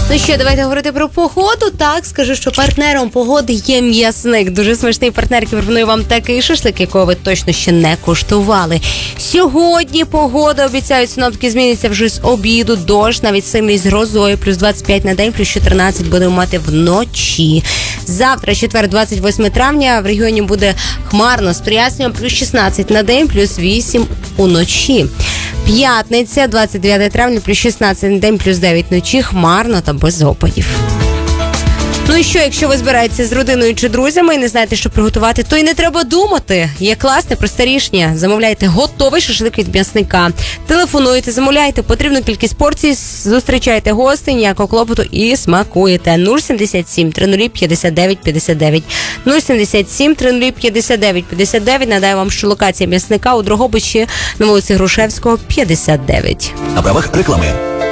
Ну що, давайте говорити про погоду. Так, скажу, що партнером погоди є М'ясник. Дуже смачний партнер, який пропонує вам такий шашлик, якого ви точно ще не куштували. Сьогодні погода, обіцяють синоптики, зміниться вже з обіду. Дощ, навіть сильний з грозою, плюс 25 на день, плюс 14 будемо мати вночі. Завтра, четвер, 28 травня, в регіоні буде хмарно з проясненням, плюс 16 на день, плюс 8 уночі. П'ятниця, 29 травня, плюс 16 на день, плюс 9 вночі, хмарно та без опадів. Ну і що, якщо ви збираєтеся з родиною чи друзями і не знаєте, що приготувати, то й не треба думати. Є класне, просте рішення. Замовляйте готовий шашлик від М'ясника. Телефонуйте, замовляйте потрібну кількість порцій, зустрічайте гостей, ніякого клопоту і смакуєте. 077 300 59 59. 077 300 59 59. Нагадаю вам, що локація М'ясника у Дрогобичі на вулиці Грушевського, 59. На правах реклами.